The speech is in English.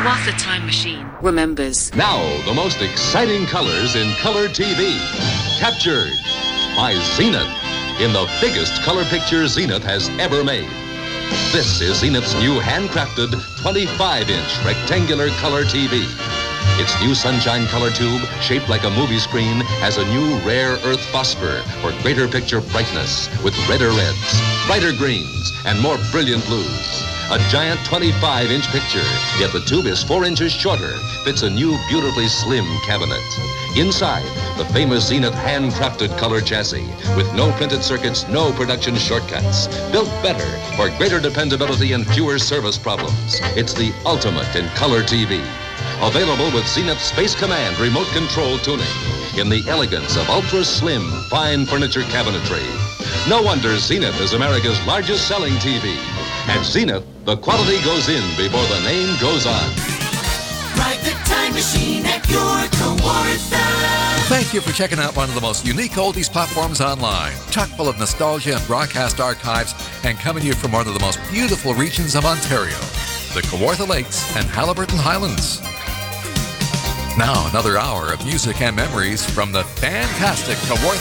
Kawartha Time Machine remembers. Now, the most exciting colors in color TV. Captured by Zenith in the biggest color picture Zenith has ever made. This is Zenith's new handcrafted 25-inch rectangular color TV. Its new sunshine color tube, shaped like a movie screen, has a new rare earth phosphor for greater picture brightness with redder reds, brighter greens, and more brilliant blues. A giant 25-inch picture, yet the tube is 4 inches shorter, fits a new beautifully slim cabinet. Inside, the famous Zenith handcrafted color chassis with no printed circuits, no production shortcuts. Built better for greater dependability and fewer service problems. It's the ultimate in color TV. Available with Zenith Space Command remote control tuning in the elegance of ultra-slim, fine furniture cabinetry. No wonder Zenith is America's largest selling TV. At Zenith, the quality goes in before the name goes on. Ride the time machine at your Kawartha. Thank you for checking out one of the most unique oldies platforms online. Chock full of nostalgia and broadcast archives, and coming to you from one of the most beautiful regions of Ontario, the Kawartha Lakes and Haliburton Highlands. Now, another hour of music and memories from the fantastic Kawartha